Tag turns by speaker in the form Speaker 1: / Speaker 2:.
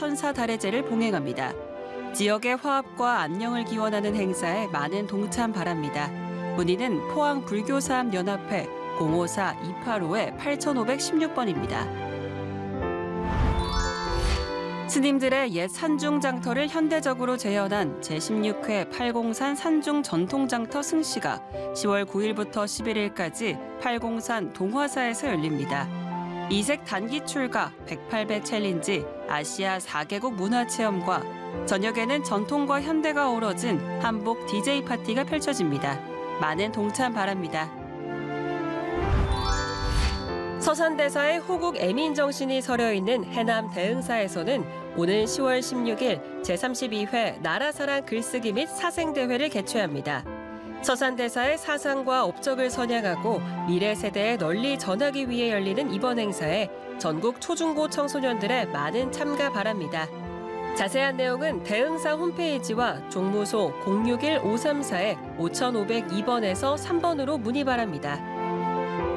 Speaker 1: 천사다래제를 봉행합니다. 지역의 화합과 안녕을 기원하는 행사에 많은 동참 바랍니다. 문의는 포항불교사업연합회 054-285-8516번입니다. 스님들의 옛 산중장터를 현대적으로 재현한 제16회 팔공산 산중전통장터 승시가 10월 9일부터 11일까지 팔공산 동화사에서 열립니다. 이색 단기 출가, 108배 챌린지, 아시아 4개국 문화체험과 저녁에는 전통과 현대가 어우러진 한복 DJ 파티가 펼쳐집니다. 많은 동참 바랍니다. 서산대사의 호국 애민정신이 서려있는 해남 대흥사에서는 오는 10월 16일 제32회 나라사랑 글쓰기 및 사생대회를 개최합니다. 서산대사의 사상과 업적을 선양하고 미래 세대에 널리 전하기 위해 열리는 이번 행사에 전국 초중고 청소년들의 많은 참가 바랍니다. 자세한 내용은 대흥사 홈페이지와 종무소 061-534-5502번에서 3번으로 문의 바랍니다.